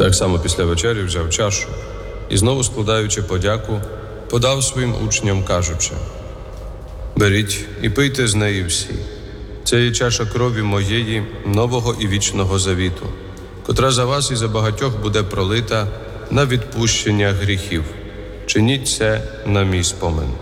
Так само після вечері взяв чашу і, знову складаючи подяку, подав своїм учням, кажучи: «Беріть і пийте з неї всі. Це є чаша крові моєї нового і вічного завіту, котра за вас і за багатьох буде пролита на відпущення гріхів. Чиніть це на мій спомин».